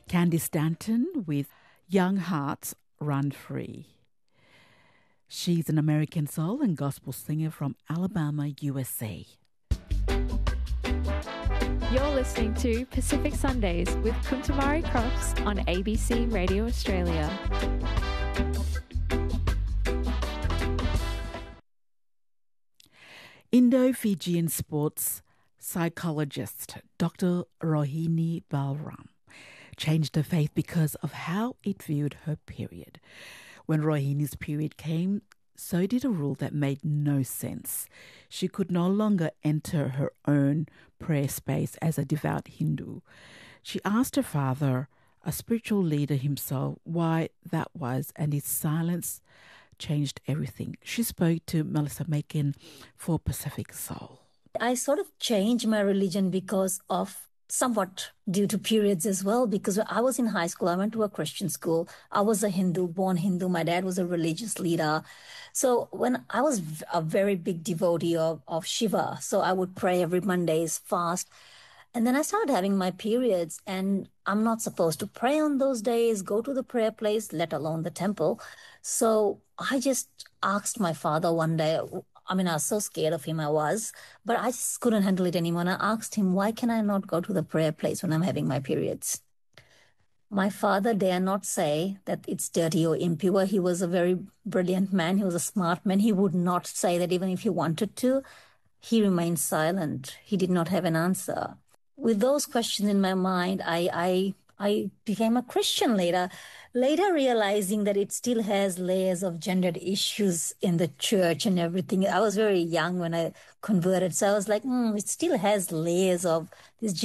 Candy Stanton with Young Hearts Run Free. She's an American soul and gospel singer from Alabama, USA. You're listening to Pacific Sundays with Kuntamari Cross on ABC Radio Australia. Indo-Fijian sports psychologist Dr. Rohini Balram changed her faith because of how it viewed her period. When Rohini's period came, so did a rule that made no sense. She could no longer enter her own prayer space as a devout Hindu. She asked her father, a spiritual leader himself, why that was, and his silence changed everything. She spoke to Melissa Macon for Pacific Soul. I sort of changed my religion because of somewhat due to periods as well, because when I was in high school, I went to a Christian school. I was a Hindu, born Hindu. My dad was a religious leader. So when I was a very big devotee of Shiva, so I would pray every Monday's fast. And then I started having my periods, and I'm not supposed to pray on those days, go to the prayer place, let alone the temple. So I just asked my father one day, I was so scared of him, but I just couldn't handle it anymore. And I asked him, why can I not go to the prayer place when I'm having my periods? My father dare not say that it's dirty or impure. He was a very brilliant man. He was a smart man. He would not say that even if he wanted to. He remained silent. He did not have an answer. With those questions in my mind, I became a Christian later realizing that it still has layers of gendered issues in the church and everything. I was very young when I converted, so I was like, it still has layers of this